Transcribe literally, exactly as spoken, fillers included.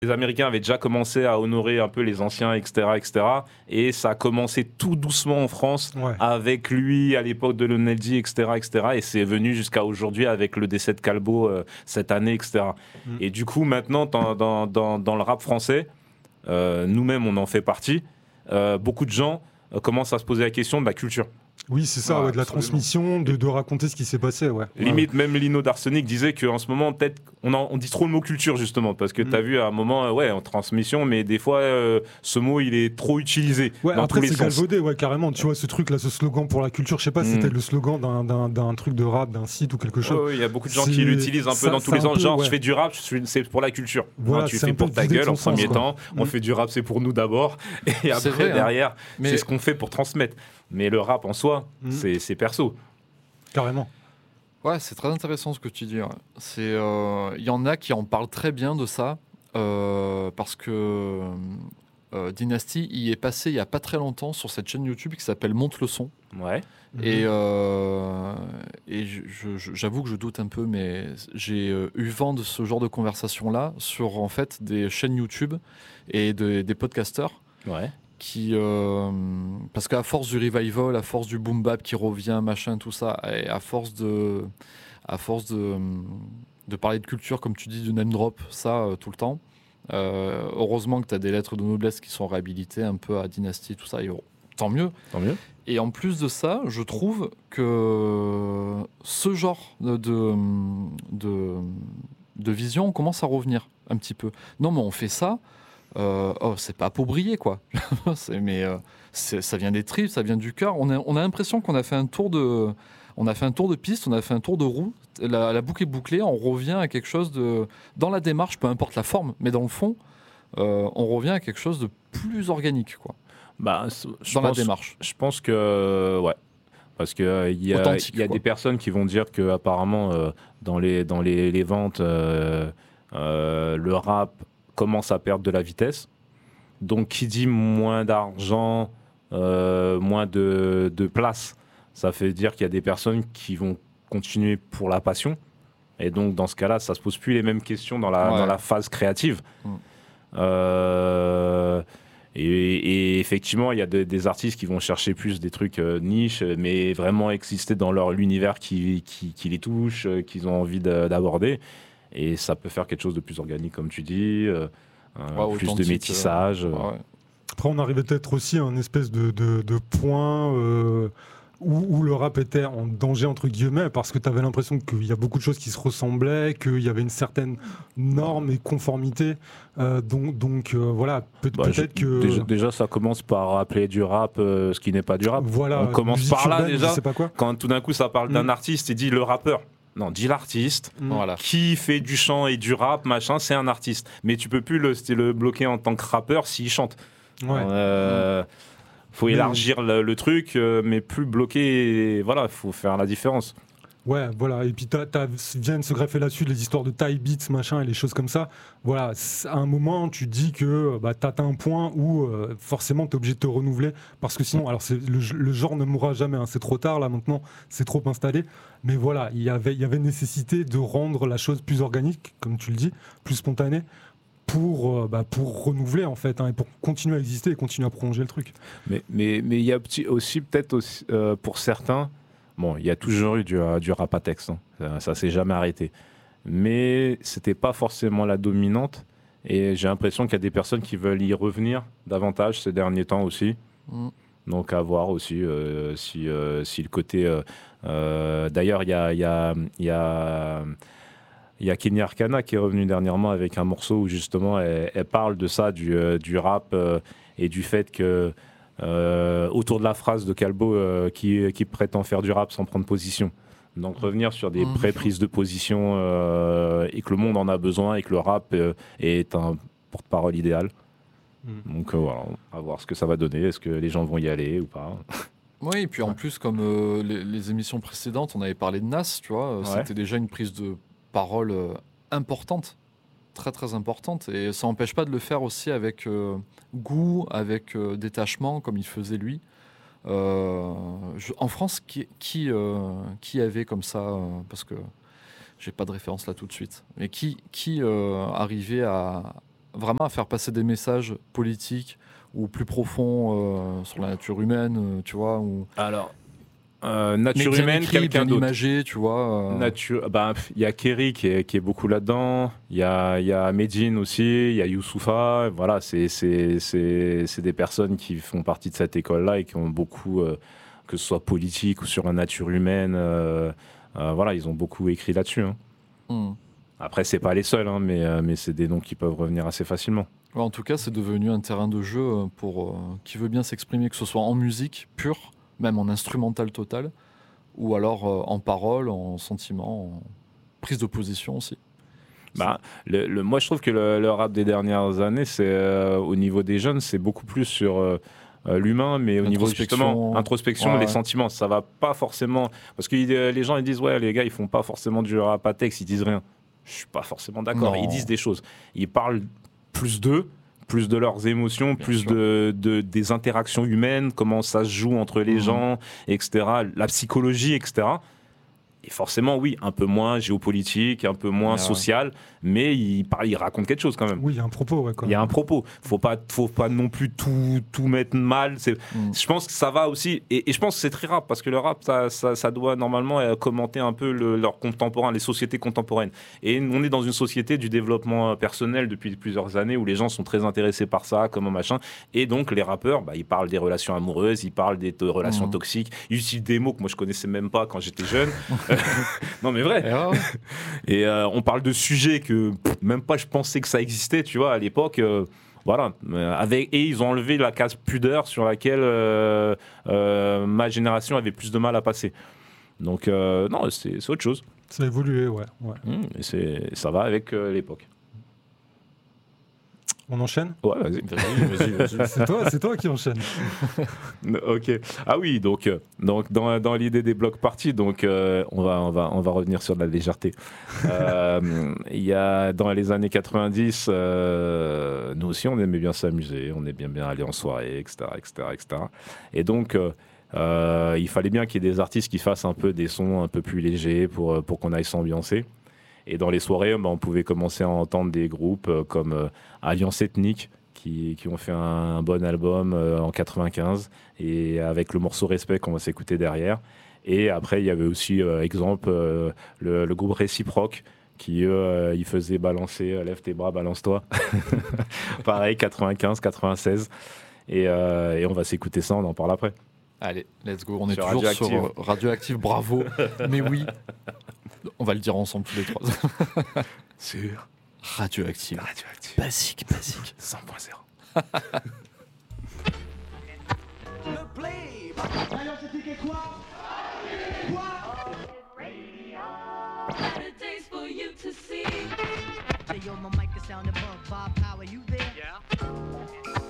Les Américains avaient déjà commencé à honorer un peu les anciens, et cetera, et cetera. Et ça a commencé tout doucement en France, Ouais. avec lui à l'époque de Lionel D, et cetera, et cetera. Et c'est venu jusqu'à aujourd'hui avec le décès de Calbo euh, cette année, et cetera. Mm. Et du coup, maintenant, dans, dans, dans, dans le rap français, euh, nous-mêmes, on en fait partie. Euh, beaucoup de gens euh, commencent à se poser la question de la culture. Oui, c'est ça, Ouais, ouais, de la absolument. transmission, de, de raconter ce qui s'est passé. Ouais. Limite, même Lino d'Arsenic disait qu'en ce moment, peut-être, on, en- on dit trop le mot culture, justement, parce que Mm. tu as vu à un moment, euh, ouais, en transmission, mais des fois, euh, ce mot, il est trop utilisé Ouais, dans après, tous les c'est sens. galvaudé, ouais, carrément. Tu vois, ce truc-là, ce slogan pour la culture, je sais pas, Mm. c'était le slogan d'un, d'un, d'un truc de rap, d'un site ou quelque chose. Ouais, ouais, il y a beaucoup de gens C'est- qui l'utilisent un peu ça- dans tous c'est les un sens. peu, Genre, ouais. je fais du rap, je suis- c'est pour la culture. Voilà, Non, tu c'est fais un peu pour ta vidé de gueule en son sens, premier quoi. temps. On Mm. fait du rap, c'est pour nous d'abord. Et après, vrai, hein. derrière, Mais- c'est ce qu'on fait pour transmettre. Mais le rap en soi, Mm. c'est, c'est perso. Carrément. Ouais, c'est très intéressant ce que tu dis. Ouais. C'est, euh, il y en a qui en parlent très bien de ça, euh, parce que euh, Dynasty y est passé il y a pas très longtemps sur cette chaîne YouTube qui s'appelle Monte le son. Ouais. Et, Mhm. euh, et je- je- je- j'avoue que je doute un peu, mais j'ai euh, eu vent de ce genre de conversation-là sur en fait des chaînes YouTube et de- des podcasteurs. Ouais. Qui, euh, parce qu'à force du revival, à force du boom bap qui revient, machin, tout ça, et à force de, à force de, de parler de culture, comme tu dis, du name drop, ça euh, tout le temps. Euh, heureusement que tu as des lettres de noblesse qui sont réhabilitées un peu à Dynasty, tout ça, et tant mieux. Tant mieux. Et en plus de ça, je trouve que ce genre de, de, de, de vision commence à revenir un petit peu. Non, mais on fait ça. Euh, oh, c'est pas pour briller, quoi. c'est, mais euh, c'est, ça vient des tripes, ça vient du cœur. On a, on a l'impression qu'on a fait un tour de, on a fait un tour de piste, on a fait un tour de roue. La, la boucle est bouclée, on revient à quelque chose de, dans la démarche, peu importe la forme, mais dans le fond, euh, on revient à quelque chose de plus organique, quoi. Bah, c- je Dans pense, la démarche. Je pense que, ouais. Parce qu'il euh, y a, Authentique, y a quoi. des personnes qui vont dire que apparemment euh, dans, les, dans les, les ventes, euh, euh, le rap commence à perdre de la vitesse. Donc, qui dit moins d'argent, euh, moins de, de place, ça fait dire qu'il y a des personnes qui vont continuer pour la passion. Et donc, dans ce cas-là, ça ne se pose plus les mêmes questions dans la, Ouais. dans la phase créative. Mm. Euh, et, et effectivement, il y a de- des artistes qui vont chercher plus des trucs euh, niches, mais vraiment exister dans leur, l'univers qui, qui, qui les touche, euh, qu'ils ont envie de- d'aborder. Et ça peut faire quelque chose de plus organique, comme tu dis, euh, euh, Ouais, plus de authentique, métissage. euh, euh. ouais. Après, on arrivait peut-être aussi à un espèce de, de, de point euh, où, où le rap était en danger, entre guillemets, parce que tu avais l'impression qu'il y a beaucoup de choses qui se ressemblaient, qu'il y avait une certaine norme et conformité. Euh, donc, donc euh, voilà, peut- Bah, peut-être je- que... déjà, déjà, ça commence par appeler du rap euh, ce qui n'est pas du rap. Voilà, On commence musique par là urbaine, déjà. Je sais pas quoi. Quand tout d'un coup ça parle d'un Mm. artiste, il dit le rappeur. Non, dis l'artiste. Mm. Voilà. Qui fait du chant et du rap, machin, c'est un artiste. Mais tu peux plus le, le bloquer en tant que rappeur s'il chante. Ouais. Euh, faut Mais- élargir le, le truc, euh, mais plus bloquer. et Voilà, il faut faire la différence. Ouais, voilà. Et puis t'as, t'as, viennent se greffer là-dessus les histoires de tie beats, machin, et les choses comme ça. Voilà, c'est- à un moment, tu dis que bah, t'as atteint un point où euh, forcément t'es obligé de te renouveler, parce que sinon, alors c'est, le, le genre ne mourra jamais. Hein, c'est trop tard là maintenant, c'est trop installé. Mais voilà, il y avait, il y avait nécessité de rendre la chose plus organique, comme tu le dis, plus spontanée, pour, euh, bah, pour renouveler en fait, hein, et pour continuer à exister et continuer à prolonger le truc. Mais mais mais il y a petit- aussi peut-être aussi, euh, pour certains, bon, il y a toujours eu du, euh, du rap à texte, hein. ça, ça s'est jamais arrêté. Mais c'était pas forcément la dominante. Et j'ai l'impression qu'il y a des personnes qui veulent y revenir davantage ces derniers temps aussi. Mm. Donc à voir aussi euh, si, euh, si le côté... euh, euh, d'ailleurs, il y a, il y, a, il y, a, il y a Kenny Arcana qui est revenu dernièrement avec un morceau où justement elle, elle parle de ça, du, euh, du rap euh, et du fait que euh, autour de la phrase de Calbo euh, qui, qui prétend faire du rap sans prendre position. Donc revenir sur des Mhm. vraies prises de position euh, et que le monde en a besoin et que le rap euh, est un porte-parole idéal. Mm. Donc euh, voilà, à voir ce que ça va donner. Est-ce que les gens vont y aller ou pas? Oui, et puis en plus, comme euh, les, les émissions précédentes, on avait parlé de Nas, tu vois, euh, Ouais. c'était déjà une prise de parole euh, importante, très très importante, et ça n'empêche pas de le faire aussi avec euh, goût, avec euh, détachement, comme il faisait lui. Euh, je- en France, qui, qui, euh, qui avait comme ça, euh, parce que j'ai pas de référence là tout de suite, mais qui, qui euh, arrivait à, vraiment à faire passer des messages politiques ou plus profonds euh, sur la nature humaine, euh, tu vois. Ou... Alors, euh, nature mais bien humaine, écrit, quelqu'un bien d'autre. imagé, tu vois. euh. Nature, bah, il y a Kerry qui est, qui est beaucoup là-dedans, il y a, il y a Medine aussi, il y a Youssoufa, voilà, c'est, c'est, c'est, c'est des personnes qui font partie de cette école-là et qui ont beaucoup, euh, que ce soit politique ou sur la nature humaine, euh, euh, voilà, ils ont beaucoup écrit là-dessus. Hein. Hmm. Après, c'est pas les seuls, hein, mais, euh, mais c'est des noms qui peuvent revenir assez facilement. Ouais, en tout cas, c'est devenu un terrain de jeu euh, pour euh, qui veut bien s'exprimer, que ce soit en musique pure, même en instrumental total, ou alors euh, en parole, en sentiment, en prise de position aussi. Bah, le, le, moi, je trouve que le, le rap des dernières années, c'est euh, au niveau des jeunes, c'est beaucoup plus sur euh, euh, l'humain, mais au niveau justement introspection, ouais, les ouais. sentiments. Ça va pas forcément parce que euh, les gens ils disent ouais, les gars, ils font pas forcément du rap à texte, ils disent rien. Je suis pas forcément d'accord. Non. Ils disent des choses. Ils parlent plus d'eux, plus de leurs émotions, Bien plus sûr. de, de des interactions humaines, comment ça se joue entre les Mhm. gens, et cetera. La psychologie, et cetera. Et forcément, oui, un peu moins géopolitique, un peu moins Ouais, social, mais il, parle, il raconte quelque chose quand même. Oui, il y a un propos. Ouais, quand Il y a même. un propos. Faut pas, faut pas non plus tout, tout mettre mal. C'est, Mm. je pense que ça va aussi, et, et je pense que c'est très rap parce que le rap, ça, ça, ça doit normalement euh, commenter un peu le, leurs contemporains, les sociétés contemporaines. Et on est dans une société du développement personnel depuis plusieurs années où les gens sont très intéressés par ça, comment machin. Et donc les rappeurs, bah, ils parlent des relations amoureuses, ils parlent des to- relations Mm. toxiques. Ils utilisent des mots que moi je connaissais même pas quand j'étais jeune. Non mais vrai. Et ouais, ouais. Et euh, on parle de sujets que pff, même pas je pensais que ça existait, tu vois, à l'époque. euh, voilà. Euh, avec, et ils ont enlevé la case pudeur sur laquelle euh, euh, ma génération avait plus de mal à passer. Donc, euh, non, c'est, c'est autre chose. Ça a évolué, ouais. ouais. Mmh, et c'est, ça va avec euh, l'époque. On enchaîne. Ouais, vas-y. Vas-y, vas-y, vas-y. C'est toi, c'est toi qui enchaîne. Ok. Ah oui, donc, euh, donc dans, dans l'idée des blocs parties, donc euh, on va on va on va revenir sur de la légèreté. Euh, Il y a dans les années quatre-vingt-dix, euh, nous aussi on aimait bien s'amuser, on aimait bien bien aller en soirée, et cetera, et cetera, et cetera. Et donc euh, euh, il fallait bien qu'il y ait des artistes qui fassent un peu des sons un peu plus légers pour pour qu'on aille s'ambiancer. Et dans les soirées, bah, on pouvait commencer à entendre des groupes euh, comme euh, Alliance Ethnique, qui, qui ont fait un, un bon album euh, en quatre-vingt-quinze, et avec le morceau Respect qu'on va s'écouter derrière. Et après, il y avait aussi, euh, exemple, euh, le, le groupe Réciproque, qui eux, euh, ils faisaient balancer, euh, lève tes bras, balance-toi. Pareil, quatre-vingt-quinze, quatre-vingt-seize. Et, euh, et on va s'écouter ça, on en parle après. Allez, let's go. On est Sur toujours Radioactive. sur euh, Radioactive, bravo. Mais oui, on va le dire ensemble tous les trois. Sur Radioactive. Radioactive. Basique, basique. cent point zéro. Le play. D'ailleurs, c'était quoi? Quoi? Better days for you to see. Hey, yo, my mic is sound above. Bob Power, you there? Yeah.